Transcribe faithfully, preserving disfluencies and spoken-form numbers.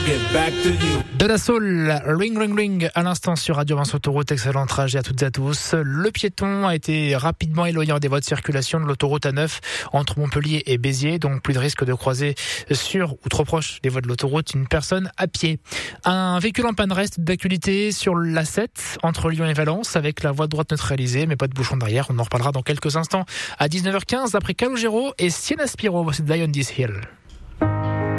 get back to you. De la Soul, Ring Ring Ring à l'instant sur Radio Vinci Autoroute. Excellent trajet à toutes et à tous. Le piéton a été rapidement éloigné des voies de circulation de l'autoroute A neuf entre Montpellier et Béziers, donc plus de risque de croiser sur ou trop proche des voies de l'autoroute une personne à pied. Un véhicule en panne reste d'actualité sur l'A sept entre Lyon et Valence avec la voie droite neutralisée, mais pas de bouchon derrière. On en reparlera dans quelques instants à dix-neuf heures quinze après Calogero et Sienna Spiro. Voici Die on This Hill.